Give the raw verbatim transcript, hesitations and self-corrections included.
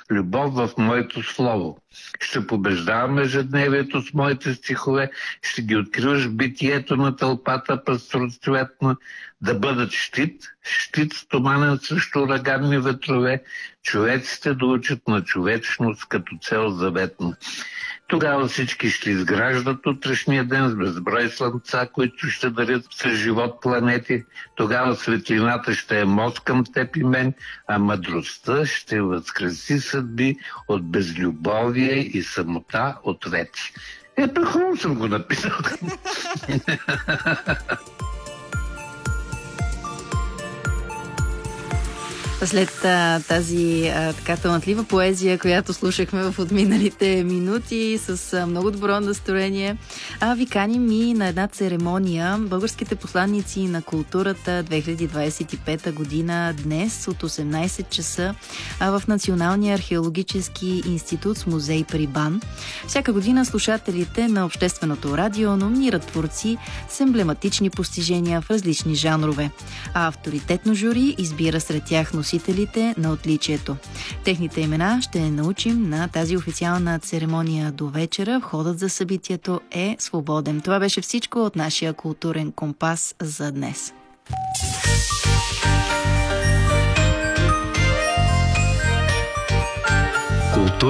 любов в моето слово. Ще побеждавам ежедневието с моите стихове, ще ги откриваш в битието на тълпата пръстроцветна, да бъдат щит, щит стоманен срещу ураганни ветрове, човеците да учат на човечност като цел заветна. Тогава всички ще изграждат утрешния ден с безброй слънца, които ще дарят с живот планети. Тогава светлината ще е мост към теб и мен, а мъдростта ще възкреси съдби от безлюбовие и самота от вече. Е, прехубаво съм го написал. След а, тази а, така талантлива поезия, която слушахме в отминалите минути с а, много добро настроение, а ви каним и на една церемония. Българските посланници на културата две хиляди двадесет и пета година днес от осемнадесет часа а, в Националния археологически институт с музей при БАН. Всяка година слушателите на Общественото радио номинират творци с емблематични постижения в различни жанрове, а авторитетно жури избира сред тях носителите на отличието. Техните имена ще научим на тази официална церемония до вечера. Входът за събитието е свободен. Това беше всичко от нашия културен компас за днес.